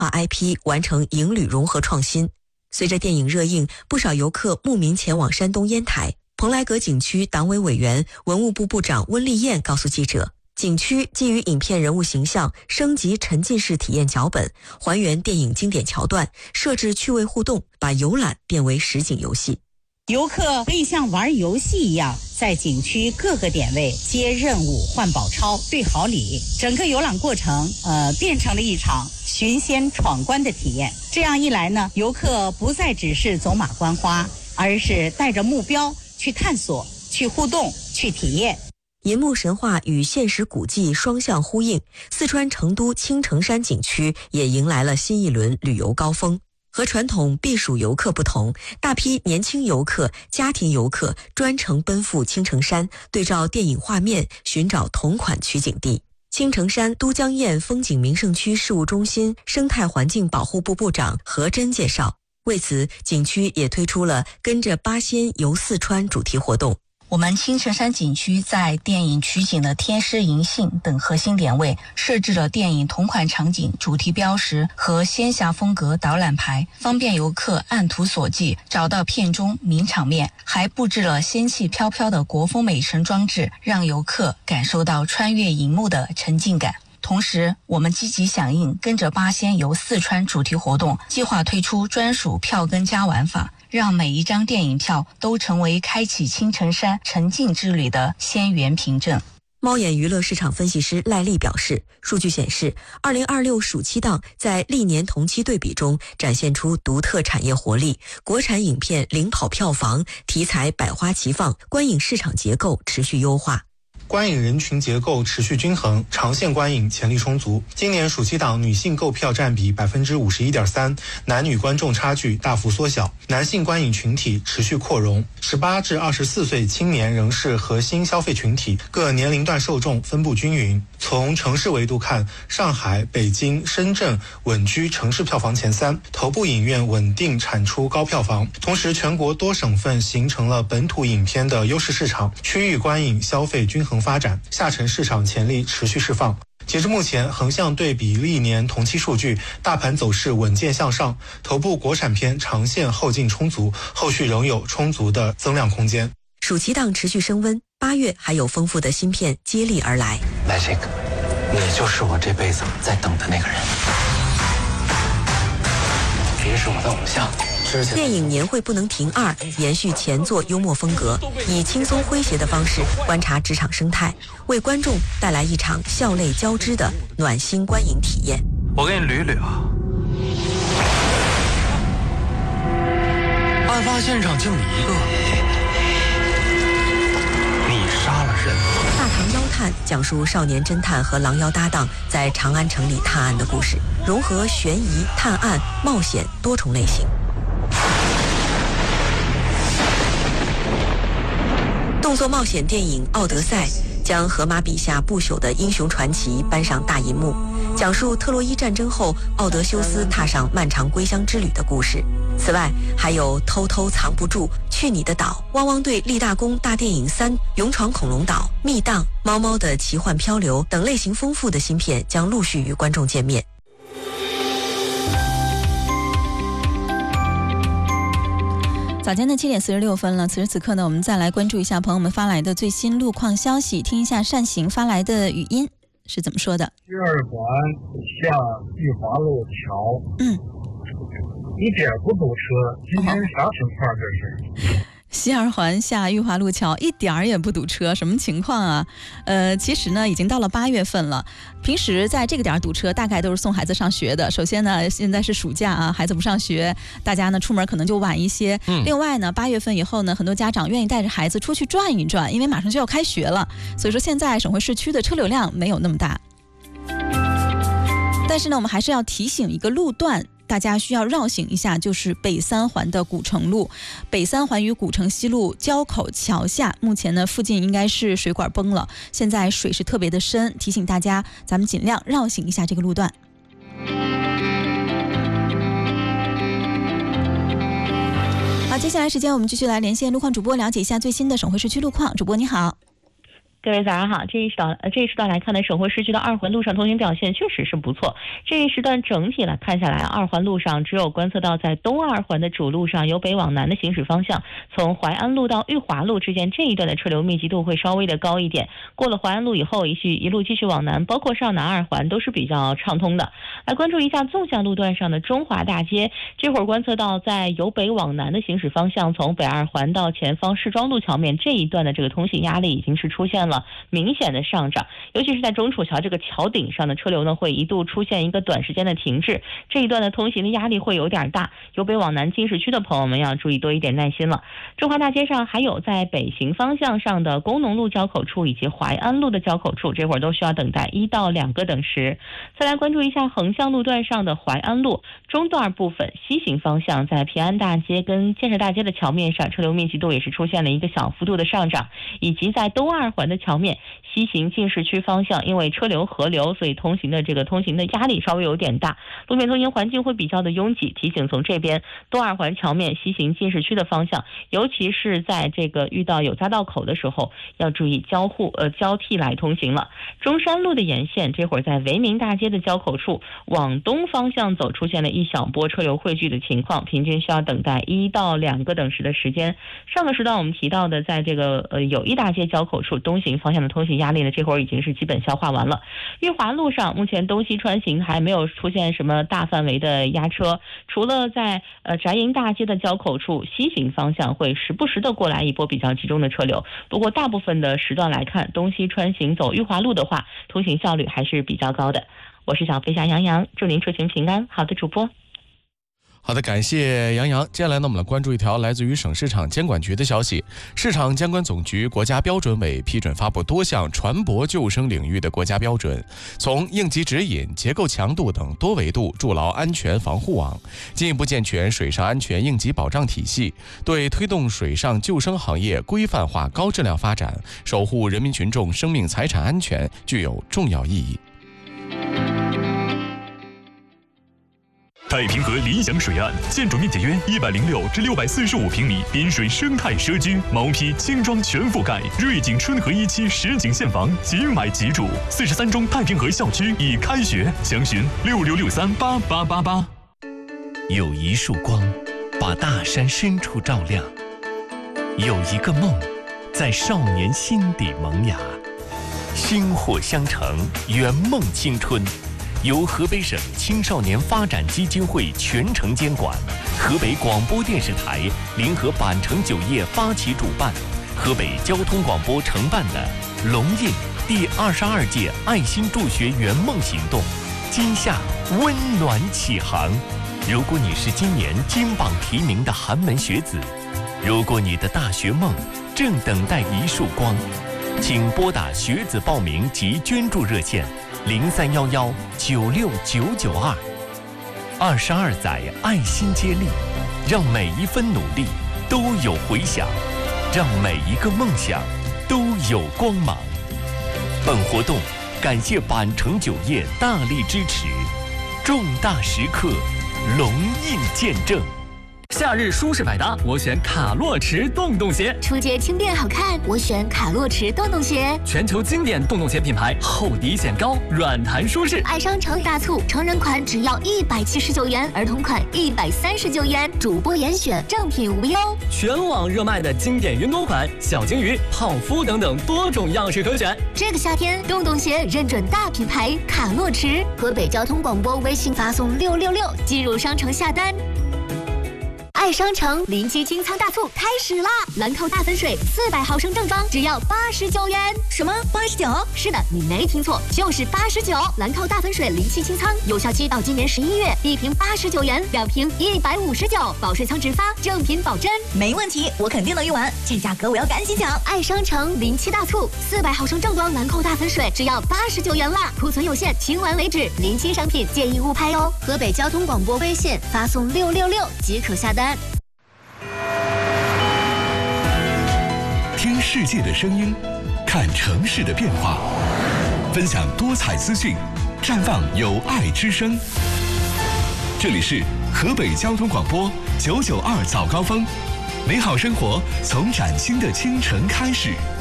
把 IP 完成影旅融合创新。随着电影热映，不少游客慕名前往山东烟台。蓬莱阁景区党委委员、文物部部长温丽燕告诉记者，景区基于影片人物形象升级沉浸式体验脚本，还原电影经典桥段，设置趣味互动，把游览变为实景游戏。 游客可以像玩游戏一样，在景区各个点位接任务、换宝钞、兑好礼，整个游览过程变成了一场寻仙闯关的体验。这样一来呢，游客不再只是走马观花，而是带着目标去探索、去互动、去体验。 银幕神话与现实古迹双向呼应，四川成都青城山景区也迎来了新一轮旅游高峰。和传统避暑游客不同，大批年轻游客、家庭游客专程奔赴青城山，对照电影画面寻找同款取景地。青城山都江堰风景名胜区事务中心生态环境保护部部长何真介绍，为此景区也推出了跟着八仙游四川主题活动。 我们青城山景区在电影取景的天师银杏等核心点位设置了电影同款场景主题标识和仙侠风格导览牌，方便游客按图索骥找到片中名场面，还布置了仙气飘飘的国风美城装置，让游客感受到穿越银幕的沉浸感。同时，我们积极响应跟着八仙游四川主题活动，计划推出专属票根加玩法，让每一张电影票都成为开启青城山沉浸之旅的仙缘凭证。 猫眼娱乐市场分析师赖丽表示，数据显示2026暑期档在历年同期对比中展现出独特产业活力，国产影片领跑票房，题材百花齐放，观影市场结构持续优化。 观影人群结构持续均衡，长线观影潜力充足。今年暑期档女性购票占比 51.3%， 男女观众差距大幅缩小，男性观影群体持续扩容。18至24岁青年仍是核心消费群体，各年龄段受众分布均匀。从城市维度看，上海、北京、深圳稳居城市票房前3，头部影院稳定产出高票房。同时，全国多省份形成了本土影片的优势市场，区域观影消费均衡发展，下沉市场潜力持续释放。截至目前，横向对比历年同期数据，大盘走势稳健向上，头部国产片长线后劲充足，后续仍有充足的增量空间。 暑期档持续升温，8月还有丰富的新片接力而来。 Magic， 你就是我这辈子在等的那个人，你是我的偶像。 电影年会不能停2延续前作幽默风格，以轻松诙谐的方式观察职场生态，为观众带来一场笑泪交织的暖心观影体验。 我给你捋捋啊，案发现场就你一个，你杀了人。 大唐妖探讲述少年侦探和狼妖搭档在长安城里探案的故事，融合悬疑、探案、冒险多重类型。动作冒险电影《奥德赛》将荷马笔下不朽的英雄传奇搬上大银幕，讲述特洛伊战争后奥德修斯踏上漫长归乡之旅的故事。此外，还有偷偷藏不住、去你的岛、汪汪队立大功大电影3、勇闯恐龙岛、密档、猫猫的奇幻漂流等类型丰富的新片将陆续与观众见面。 早间的7点46分了，此时此刻呢，我们再来关注一下朋友们发来的最新路况消息，听一下善行发来的语音是怎么说的。 西二环下裕华路桥，一点不堵车，今天啥情况这是？ 西二环下裕华路桥一点儿也不堵车，什么情况啊？其实呢，已经到了8月份了。平时在这个点堵车，大概都是送孩子上学的。首先呢，现在是暑假啊，孩子不上学，大家呢出门可能就晚一些。另外呢，8月份以后呢，很多家长愿意带着孩子出去转一转，因为马上就要开学了。所以说，现在省会市区的车流量没有那么大。但是呢，我们还是要提醒一个路段。大家需要绕行一下，就是北三环的古城路，北三环与古城西路交口桥下，目前呢附近应该是水管崩了，现在水是特别的深，提醒大家咱们尽量绕行一下这个路段。好，接下来时间我们继续来连线路况主播，了解一下最新的省会市区路况。主播你好。 各位早上好，这一时段来看呢，省会市区的二环路上通行表现确实是不错。这一时段整体来看下来，二环路上只有观测到在东二环的主路上由北往南的行驶方向，从淮安路到裕华路之间这一段的车流密集度会稍微的高一点。过了淮安路以后，一路继续往南，包括上南二环都是比较畅通的。来关注一下纵向路段上的中华大街，这会儿观测到在由北往南的行驶方向，从北二环到前方市庄路桥面这一段的这个通行压力已经是出现了明显的上涨，尤其是在中楚桥这个桥顶上的车流呢，会一度出现一个短时间的停滞，这一段的通行的压力会有点大，由北往南进市区的朋友们要注意多一点耐心了。中华大街上还有在北行方向上的工农路交口处以及淮安路的交口处，这会儿都需要等待1到2个等时。再来关注一下横向路段上的淮安路中段部分西行方向，在平安大街跟建设大街的桥面上，车流密集度也是出现了一个小幅度的上涨，以及在东二环的桥面西行进市区方向，因为车流合流，所以通行的压力稍微有点大，路面通行环境会比较的拥挤。提醒从这边东二环桥面西行进市区的方向，尤其是在这个遇到有匝道口的时候，要注意交替来通行了。中山路的沿线，这会儿在维明大街的交口处往东方向走，出现了一小波车流汇聚的情况，平均需要等待1到2个等时的时间。上个时段我们提到的，在这个友谊大街交口处东行方向的通行压力呢，这会儿已经是基本消化完了。裕华路上目前东西穿行还没有出现什么大范围的压车，除了在翟营大街的交口处西行方向会时不时的过来一波比较集中的车流，不过大部分的时段来看，东西穿行走裕华路的话，通行效率还是比较高的。我是小飞侠杨洋，祝您出行平安。好的，主播。 好的，感谢杨洋。接下来呢，我们来关注一条来自于省市场监管局的消息。市场监管总局国家标准委批准发布多项船舶救生领域的国家标准，从应急指引、结构强度等多维度筑牢安全防护网，进一步健全水上安全应急保障体系，对推动水上救生行业规范化高质量发展，守护人民群众生命财产安全具有重要意义。 太平河理想水岸，建筑面积约106至645平米，滨水生态社区，毛坯轻装全覆盖，瑞景春和1期实景现房，即买即住。43中太平河校区已开学，详询6663888888。 有一束光，把大山深处照亮；有一个梦，在少年心底萌芽。薪火相承，圆梦青春。由河北省青少年发展基金会全程监管，河北广播电视台联合板城酒业发起主办，河北交通广播承办的龙印第22届爱心助学圆梦行动，今夏温暖启航。如果你是今年金榜题名的寒门学子，如果你的大学梦正等待一束光，请拨打学子报名及捐助热线0311969992。22载爱心接力，让每一分努力都有回响，让每一个梦想都有光芒。本活动感谢板城酒业大力支持，重大时刻龙印见证。 夏日舒适百搭，我选卡洛驰洞洞鞋； 初阶轻便好看，我选卡洛驰洞洞鞋。 全球经典洞洞鞋品牌，厚底显高，软弹舒适。 爱商城大促，成人款只要179元，儿童款139元，主播严选，正品无忧。 全网热卖的经典云朵款、小金鱼、泡芙等等多种样式可选。 这个夏天，洞洞鞋认准大品牌卡洛驰。河北交通广播微信发送666，进入商城下单。爱商城临期清仓大促开始啦！兰蔻大粉水400毫升正装只要89元。什么89？是的，你没听错，就是89。兰蔻大粉水临期清仓，有效期到今年11月，1瓶89元，2瓶159，保税仓直发，正品保真。 没问题，我肯定能用完，这价格我要赶紧抢！ 爱商城临期大促，400毫升正装兰蔻大粉水只要89元啦，库存有限，清完为止。临期商品建议勿拍哦。河北交通广播微信发送666即可下单。 听世界的声音，看城市的变化，分享多彩资讯，绽放有爱之声。这里是河北交通广播992早高峰，美好生活从崭新的清晨开始。